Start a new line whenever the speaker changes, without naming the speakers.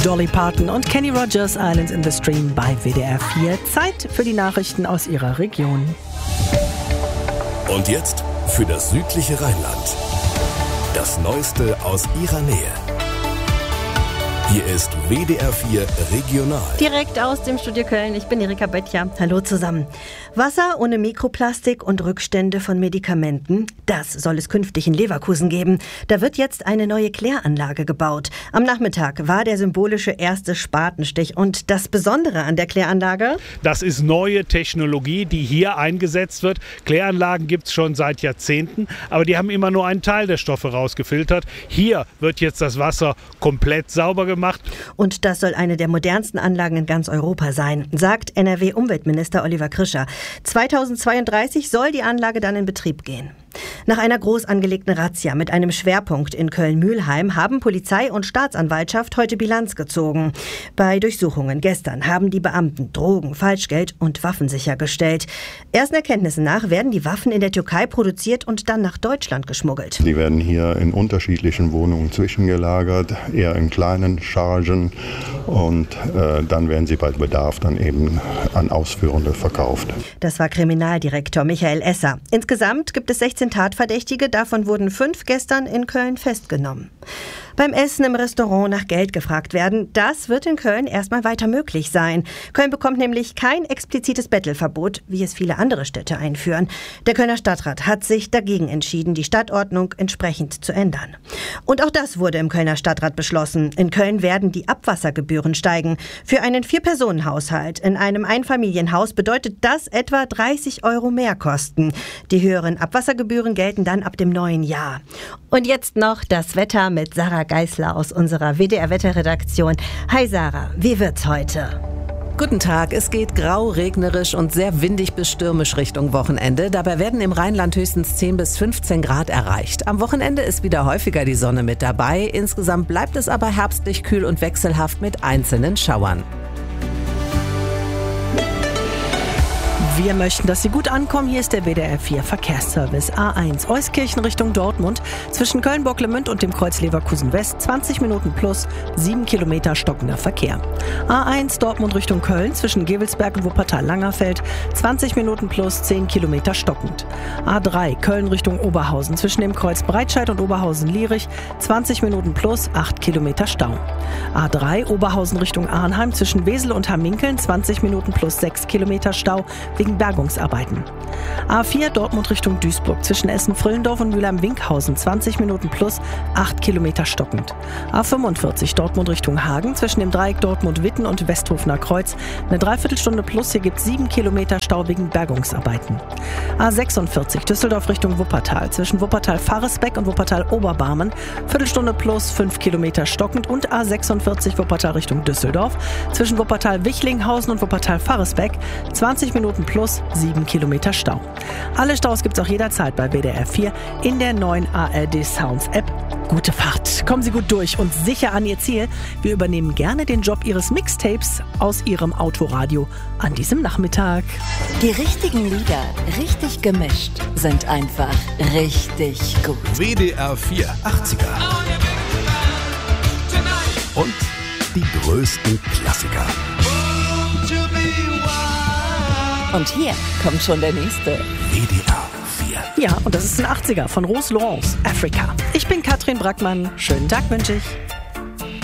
Dolly Parton und Kenny Rogers, Islands in the Stream bei WDR 4. Zeit für die Nachrichten aus Ihrer Region.
Und jetzt für das südliche Rheinland. Das Neueste aus Ihrer Nähe. Hier ist WDR 4 Regional.
Direkt aus dem Studio Köln. Ich bin Erika Böttcher. Hallo zusammen. Wasser ohne Mikroplastik und Rückstände von Medikamenten, das soll es künftig in Leverkusen geben. Da wird jetzt eine neue Kläranlage gebaut. Am Nachmittag war der symbolische erste Spatenstich. Und das Besondere an der Kläranlage?
Das ist neue Technologie, die hier eingesetzt wird. Kläranlagen gibt es schon seit Jahrzehnten, aber die haben immer nur einen Teil der Stoffe rausgefiltert. Hier wird jetzt das Wasser komplett sauber gemacht.
Und das soll eine der modernsten Anlagen in ganz Europa sein, sagt NRW-Umweltminister Oliver Krischer. 2032 soll die Anlage dann in Betrieb gehen. Nach einer groß angelegten Razzia mit einem Schwerpunkt in Köln-Mühlheim haben Polizei und Staatsanwaltschaft heute Bilanz gezogen. Bei Durchsuchungen gestern haben die Beamten Drogen, Falschgeld und Waffen sichergestellt. Ersten Erkenntnissen nach werden die Waffen in der Türkei produziert und dann nach Deutschland geschmuggelt.
Die werden hier in unterschiedlichen Wohnungen zwischengelagert, eher in kleinen Chargen und dann werden sie bei Bedarf dann eben an Ausführende verkauft.
Das war Kriminaldirektor Michael Esser. Insgesamt gibt es 16 Tatverdächtige, davon wurden 5 gestern in Köln festgenommen. Beim Essen im Restaurant nach Geld gefragt werden, das wird in Köln erstmal weiter möglich sein. Köln bekommt nämlich kein explizites Bettelverbot, wie es viele andere Städte einführen. Der Kölner Stadtrat hat sich dagegen entschieden, die Stadtordnung entsprechend zu ändern. Und auch das wurde im Kölner Stadtrat beschlossen. In Köln werden die Abwassergebühren steigen. Für einen 4-Personen-Haushalt in einem Einfamilienhaus bedeutet das etwa 30 € mehr Kosten. Die höheren Abwassergebühren gelten dann ab dem neuen Jahr. Und jetzt noch das Wetter mit Sarah Geisler aus unserer WDR-Wetterredaktion. Hi Sarah, wie wird's heute?
Guten Tag, es geht grau, regnerisch und sehr windig bis stürmisch Richtung Wochenende. Dabei werden im Rheinland höchstens 10 bis 15 Grad erreicht. Am Wochenende ist wieder häufiger die Sonne mit dabei. Insgesamt bleibt es aber herbstlich kühl und wechselhaft mit einzelnen Schauern.
Wir möchten, dass Sie gut ankommen. Hier ist der WDR 4 Verkehrsservice. A1 Euskirchen Richtung Dortmund. Zwischen Köln-Bocklemünd und dem Kreuz Leverkusen West 20 Minuten plus 7 Kilometer stockender Verkehr. A1 Dortmund Richtung Köln zwischen Gevelsberg und Wuppertal-Langerfeld 20 Minuten plus 10 Kilometer stockend. A3 Köln Richtung Oberhausen zwischen dem Kreuz Breitscheid und Oberhausen-Lierich 20 Minuten plus 8 Kilometer Stau. A3 Oberhausen Richtung Arnheim zwischen Wesel und Hamminkeln 20 Minuten plus 6 Kilometer Stau wegen Bergungsarbeiten. A4 Dortmund Richtung Duisburg zwischen Essen-Frillendorf und Mülheim-Winkhausen 20 Minuten plus 8 Kilometer stockend. A45 Dortmund Richtung Hagen zwischen dem Dreieck Dortmund-Witten und Westhofener Kreuz eine Dreiviertelstunde plus, hier gibt es 7 Kilometer Stau wegen Bergungsarbeiten. A46 Düsseldorf Richtung Wuppertal zwischen Wuppertal-Faresbeck und Wuppertal-Oberbarmen Viertelstunde plus 5 Kilometer stockend und A46 Wuppertal Richtung Düsseldorf zwischen Wuppertal-Wichlinghausen und Wuppertal-Faresbeck 20 Minuten plus 7 Kilometer Stau. Alle Staus gibt es auch jederzeit bei WDR 4 in der neuen ARD Sounds App. Gute Fahrt, kommen Sie gut durch und sicher an Ihr Ziel. Wir übernehmen gerne den Job Ihres Mixtapes aus Ihrem Autoradio an diesem Nachmittag.
Die richtigen Lieder, richtig gemischt, sind einfach richtig gut.
WDR 4 80er. Und die größten Klassiker.
Und hier kommt schon der nächste.
WDR 4.
Ja, und das ist ein 80er von Rose Laurence, Africa. Ich bin Katrin Brackmann. Schönen Tag wünsche ich.